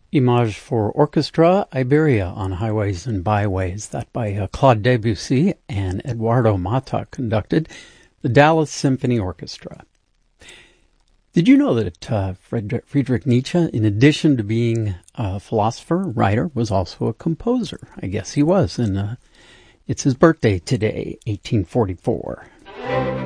Image for Orchestra, Iberia on Highways and Byways, that by Claude Debussy and Eduardo Mata conducted the Dallas Symphony Orchestra. Did you know that Friedrich Nietzsche, in addition to being a philosopher, writer, was also a composer? I guess he was, and it's his birthday today, 1844.